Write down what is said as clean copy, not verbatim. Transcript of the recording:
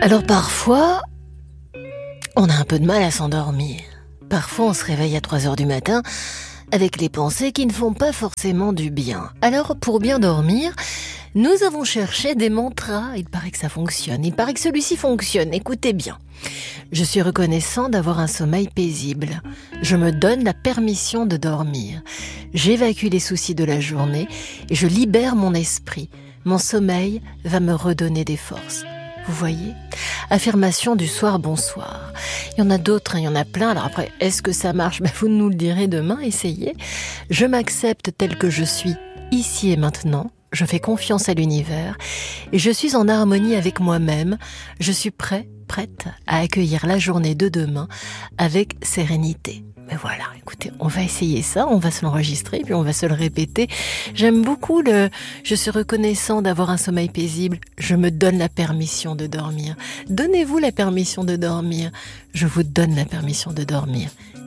Alors parfois, on a un peu de mal à s'endormir. Parfois, on se réveille à 3h du matin avec les pensées qui ne font pas forcément du bien. Alors, pour bien dormir, nous avons cherché des mantras. Il paraît que ça fonctionne. Il paraît que celui-ci fonctionne. Écoutez bien. Je suis reconnaissant d'avoir un sommeil paisible. Je me donne la permission de dormir. J'évacue les soucis de la journée et je libère mon esprit. Mon sommeil va me redonner des forces. Vous voyez ? Affirmation du soir, bonsoir. Il y en a d'autres, il y en a plein. Alors après, est-ce que ça marche ? Vous nous le direz demain, essayez. Je m'accepte tel que je suis, ici et maintenant. Je fais confiance à l'univers et je suis en harmonie avec moi-même. Je suis prête à accueillir la journée de demain avec sérénité. Mais voilà, écoutez, on va essayer ça, on va se l'enregistrer, puis on va se le répéter. J'aime beaucoup je suis reconnaissant d'avoir un sommeil paisible. Je me donne la permission de dormir. Donnez-vous la permission de dormir. Je vous donne la permission de dormir.